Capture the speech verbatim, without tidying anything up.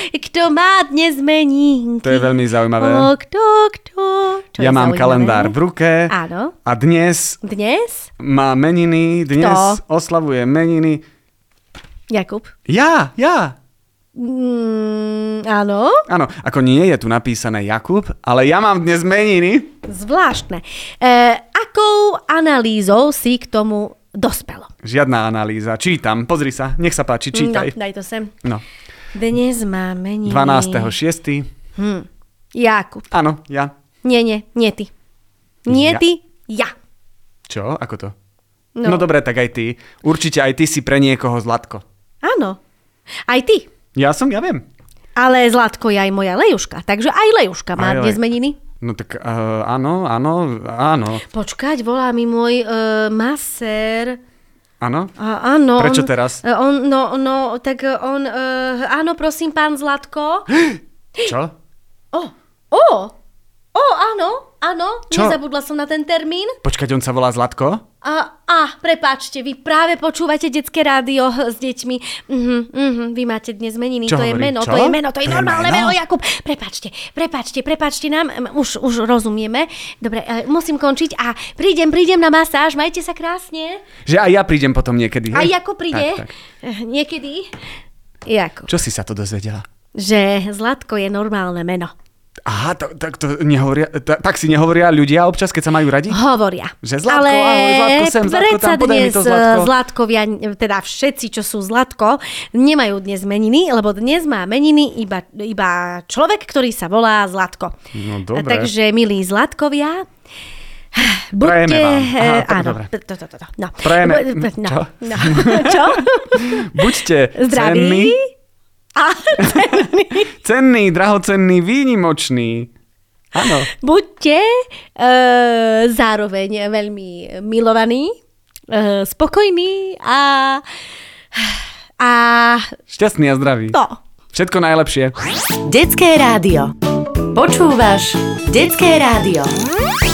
kto má dnes menínky. To je veľmi zaujímavé. O, kto, kto. Čo ja mám zaujímavé? kalendár v ruke. Áno. A dnes... Dnes? Má meniny. Dnes Kto? oslavuje meniny. Jakub. Ja, ja. Mm, áno. Áno, ako nie je tu napísané Jakub, ale ja mám dnes meniny. Zvláštne. E, akou analýzou si k tomu dospelo? Žiadna analýza. Čítam. Pozri sa. Nech sa páči. Čítaj. No, daj to sem. No. Dnes má meniny. dvanásteho šiesteho Hm. Jakub. Áno, ja. Nie, nie, nie ty. Nie Ja? ty, ja. Čo? Ako to? No. No dobre, tak aj ty. Určite aj ty si pre niekoho Zlatko. Áno. Aj ty. Ja som, ja viem. Ale Zlatko je aj moja Lejuška, takže aj Lejuška má Aj, aj. dnes meniny. No tak uh, áno, áno, áno. Počkať, volá mi môj uh, masér. Áno? A, áno. Prečo on, teraz? uh, On, no, no, tak uh, on, uh, áno, prosím, pán Zlatko. Čo? O, o, o, áno, áno, Čo? nezabudla som na ten termín. Počkať, on sa volá Zlatko? A, a, prepáčte, vy práve počúvate detské rádio s deťmi. Mhm, mhm, vy máte dnes meniny, Čo to je hovorí? meno, Čo? to je meno, to je To je normálne meno? meno, Jakub. Prepáčte, prepáčte, prepáčte nám, už, už rozumieme. Dobre, e, musím končiť a prídem, prídem na masáž, majte sa krásne. Že aj ja prídem potom niekedy, A hej? Jako príde, Tak, tak. Eh, niekedy. Jako, Čo si sa to dozvedela? že Zlatko je normálne meno. Aha, to, tak to nehovoria, ta, tak si nehovoria ľudia občas, keď sa majú radi? Hovoria. Že Zlatko, ale ahoj, Zlatko sem, Zlatko predsa tam, podaj mi dnes to, Zlatko. Zlatkovia, teda všetci, čo sú Zlatko, nemajú dnes meniny, lebo dnes má meniny iba, iba človek, ktorý sa volá Zlatko. No dobre. Takže, milí Zlatkovia, Prajeme buďte... vám. Aha, eh, tak áno, dobre. to, to, to, to, no. Prajeme- Bu- no, Čo? no. Čo? Buďte Zdraví. cenní, A cenní. cenný, drahocenný, výnimočný. Áno. Buďte e, zároveň veľmi milovaní, e, spokojní a, a Šťastný a zdravý. to. Všetko najlepšie. Detské rádio. Počúvaš Detské rádio.